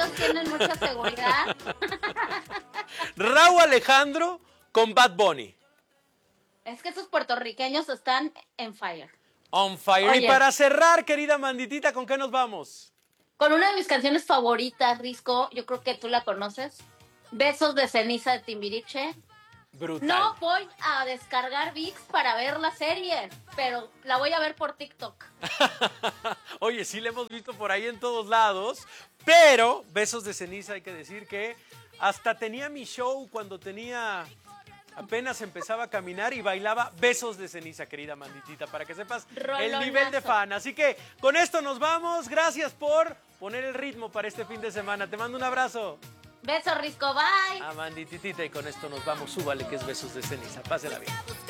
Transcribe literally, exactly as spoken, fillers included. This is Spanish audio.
ellos tienen mucha seguridad. Rauw Alejandro con Bad Bunny. Es que esos puertorriqueños están en fire. On fire. Oye. Y para cerrar, querida Manditita, ¿con qué nos vamos? Con una de mis canciones favoritas, Risco, yo creo que tú la conoces. Besos de ceniza de Timbiriche. Brutal. No voy a descargar V I X para ver la serie, pero la voy a ver por TikTok. Oye, sí la hemos visto por ahí en todos lados, pero Besos de ceniza, hay que decir que hasta tenía mi show cuando tenía... Apenas empezaba a caminar y bailaba Besos de ceniza, querida Manditita, para que sepas Rolonazo. el nivel de fan. Así que con esto nos vamos. Gracias por poner el ritmo para este fin de semana. Te mando un abrazo. Besos, Risco, bye. A Mandititita, y con esto nos vamos. Súbale, que es Besos de ceniza. Pásela bien.